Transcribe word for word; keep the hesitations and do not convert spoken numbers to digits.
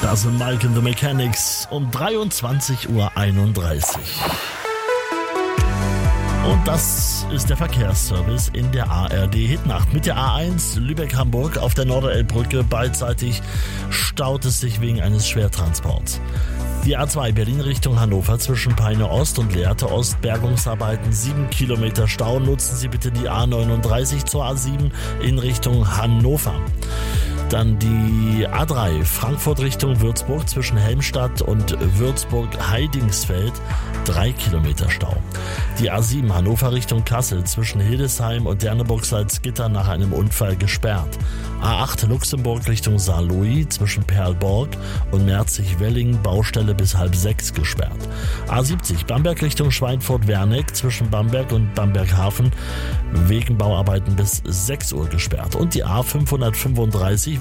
Das sind Mike and the Mechanics um dreiundzwanzig Uhr einunddreißig. Und das ist der Verkehrsservice in der A R D-Hitnacht. Mit der A eins Lübeck-Hamburg auf der Norderelbbrücke beidseitig staut es sich wegen eines Schwertransports. Die A zwei Berlin Richtung Hannover zwischen Peine Ost und Lehrte Ost, Bergungsarbeiten, sieben Kilometer Stau. Nutzen Sie bitte die A neununddreißig zur A sieben in Richtung Hannover. Dann die A drei Frankfurt Richtung Würzburg zwischen Helmstadt und Würzburg-Heidingsfeld, drei Kilometer Stau. Die A sieben Hannover Richtung Kassel zwischen Hildesheim und Derneburg-Salzgitter nach einem Unfall gesperrt. A acht Luxemburg Richtung Saarlouis zwischen Perlborg und Merzig-Welling, Baustelle bis halb sechs gesperrt. A siebzig Bamberg Richtung Schweinfurt-Werneck zwischen Bamberg und Bamberg-Hafen wegen Bauarbeiten bis sechs Uhr gesperrt. Und die A fünfhundertfünfunddreißig